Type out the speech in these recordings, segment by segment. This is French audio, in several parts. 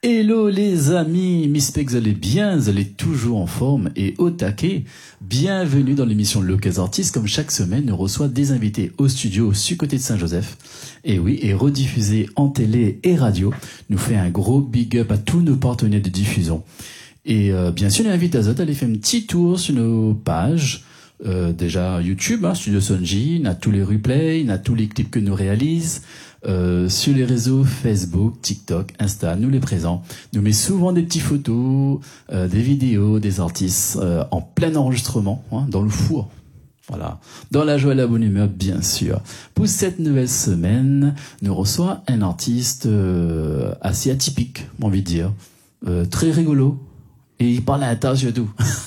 Hello les amis, j'espère que vous allez bien, vous allez toujours en forme et au taquet. Bienvenue dans l'émission Locals Artistes. Comme chaque semaine, nous reçoit des invités au studio au sud-côté de Saint-Joseph. Et oui, et rediffusé en télé et radio. Nous fait un gros big up à tous nos partenaires de diffusion. Et bien sûr, l'invite à vous aller faire un petit tour sur nos pages. Déjà YouTube, Studio Sonji, on a tous les replays, on a tous les clips que nous réalisons. Sur les réseaux Facebook, TikTok, Insta, nous les présents. Nous met souvent des petites photos, des vidéos, des artistes en plein enregistrement, dans le four. Voilà, dans la joie et la bonne humeur, bien sûr. Pour cette nouvelle semaine, nous reçoit un artiste assez atypique, j'ai envie de dire, très rigolo. Et il parle à l'inter surtout.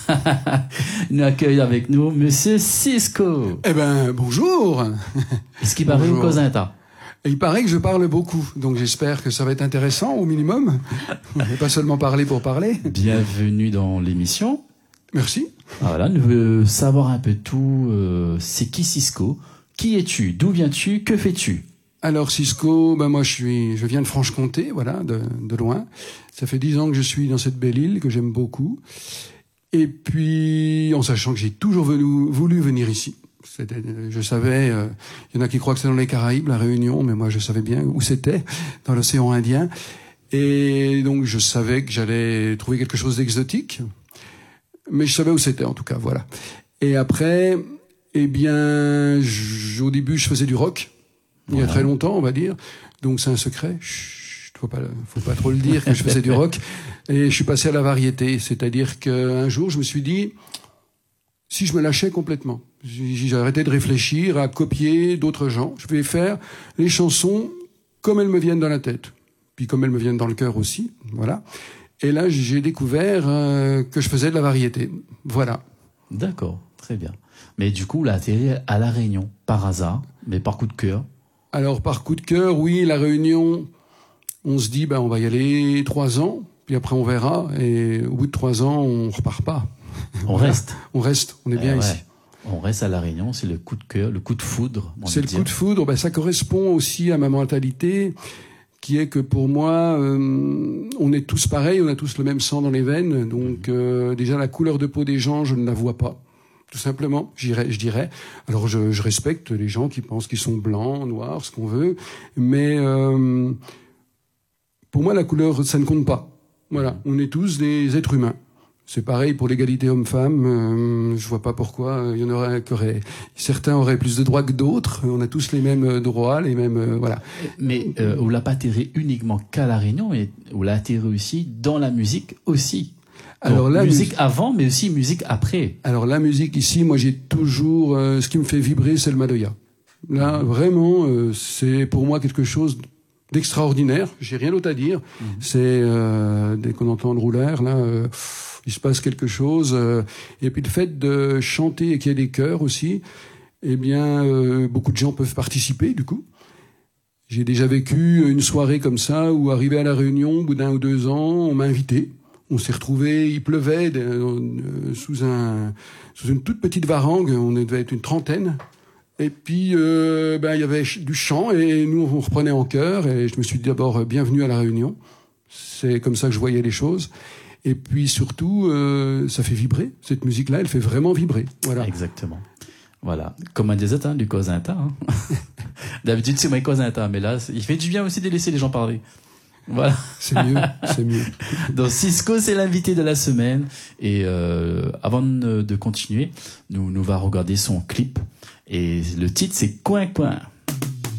Nous accueille avec nous Monsieur Cisco. Eh ben, bonjour. Est-ce qu'il paraît au cause inter? Il paraît que je parle beaucoup, donc j'espère que ça va être intéressant au minimum. On ne va pas seulement parler pour parler. Bienvenue dans l'émission. Merci. Voilà, nous voulons savoir un peu tout. C'est qui Cisco? Qui es-tu? D'où viens-tu? Que fais-tu? Alors Cisco, moi je viens de Franche-Comté, voilà, de loin. Ça fait 10 ans que je suis dans cette belle île que j'aime beaucoup. Et puis, en sachant que j'ai toujours voulu venir ici. Je savais, il y en a qui croient que c'est dans les Caraïbes, la Réunion, mais moi je savais bien où c'était, dans l'océan Indien. Et donc je savais que j'allais trouver quelque chose d'exotique, mais je savais où c'était en tout cas, voilà. Et après, eh bien, au début je faisais du rock, il y a très longtemps on va dire, donc c'est un secret, faut pas trop le dire que je faisais du rock. Et je suis passé à la variété, c'est-à-dire qu'un jour je me suis dit, si je me lâchais complètement, j'ai arrêté de réfléchir à copier d'autres gens. Je vais faire les chansons comme elles me viennent dans la tête, puis comme elles me viennent dans le cœur aussi, voilà. Et là, j'ai découvert que je faisais de la variété, voilà. D'accord, très bien. Mais du coup, là, atterri à La Réunion, par hasard, mais par coup de cœur. Alors, par coup de cœur, oui, La Réunion, on se dit, on va y aller 3 ans, puis après on verra, et au bout de 3 ans, on repart pas. On reste. On reste, on est bien ici. On reste à La Réunion, c'est le coup de cœur, le coup de foudre. C'est le coup de foudre, ça correspond aussi à ma mentalité, qui est que pour moi, on est tous pareils, on a tous le même sang dans les veines, donc déjà la couleur de peau des gens, je ne la vois pas, tout simplement, je dirais. Alors je respecte les gens qui pensent qu'ils sont blancs, noirs, ce qu'on veut, mais pour moi la couleur, ça ne compte pas. Voilà, on est tous des êtres humains. C'est pareil pour l'égalité homme-femme. Je vois pas pourquoi il y en aurait certains auraient plus de droits que d'autres. On a tous les mêmes droits, les mêmes voilà. Mais on l'a pas atterri uniquement qu'à La Réunion, mais on l'a atterri aussi dans la musique aussi. Alors la musique avant, mais aussi musique après. Alors la musique ici, moi j'ai toujours ce qui me fait vibrer, c'est le madoya. Là vraiment, c'est pour moi quelque chose d'extraordinaire. J'ai rien d'autre à dire. C'est dès qu'on entend le roulaire là. Il se passe quelque chose. Et puis le fait de chanter et qu'il y ait des chœurs aussi, eh bien, beaucoup de gens peuvent participer, du coup. J'ai déjà vécu une soirée comme ça, où arrivé à La Réunion, au bout d'1 ou 2 ans, on m'a invité. On s'est retrouvés, il pleuvait sous une toute petite varangue, on devait être une 30aine. Et puis, il y avait du chant, et nous, on reprenait en chœur, et je me suis dit d'abord, bienvenue à La Réunion. C'est comme ça que je voyais les choses. Et puis surtout, ça fait vibrer. Cette musique-là, elle fait vraiment vibrer. Voilà. Exactement. Voilà. Comme on disait, du cause inter. D'habitude, c'est moi cause inter, mais là, il fait du bien aussi de laisser les gens parler. Voilà. C'est mieux, c'est mieux. Donc Cisco, c'est l'invité de la semaine. Et avant de continuer, nous va regarder son clip. Et le titre, c'est Coin Coin.